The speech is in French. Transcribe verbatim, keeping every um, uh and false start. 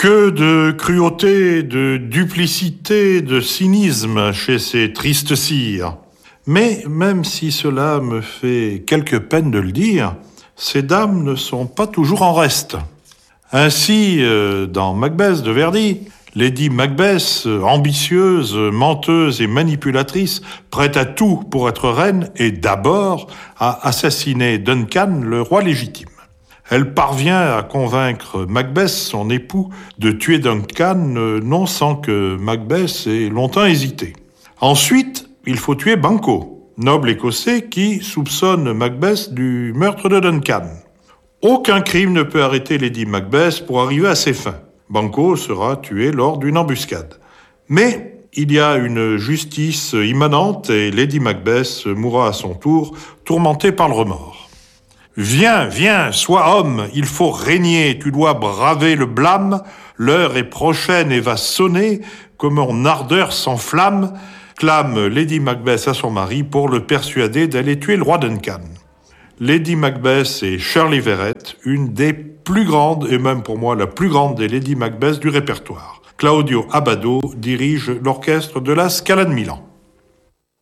Que de cruauté, de duplicité, de cynisme chez ces tristes sires. Mais même si cela me fait quelque peine de le dire, ces dames ne sont pas toujours en reste. Ainsi, euh, dans Macbeth de Verdi, Lady Macbeth, ambitieuse, menteuse et manipulatrice, prête à tout pour être reine, et d'abord à assassiner Duncan, le roi légitime. Elle parvient à convaincre Macbeth, son époux, de tuer Duncan, non sans que Macbeth ait longtemps hésité. Ensuite, il faut tuer Banquo, noble écossais qui soupçonne Macbeth du meurtre de Duncan. Aucun crime ne peut arrêter Lady Macbeth pour arriver à ses fins. Banquo sera tué lors d'une embuscade. Mais il y a une justice immanente et Lady Macbeth mourra à son tour, tourmentée par le remords. Viens, viens, sois homme, il faut régner, tu dois braver le blâme, l'heure est prochaine et va sonner, que mon ardeur s'enflamme, clame Lady Macbeth à son mari pour le persuader d'aller tuer le roi Duncan. Lady Macbeth est Shirley Verrett, une des plus grandes, et même pour moi la plus grande des Lady Macbeth du répertoire. Claudio Abbado dirige l'orchestre de la Scala de Milan.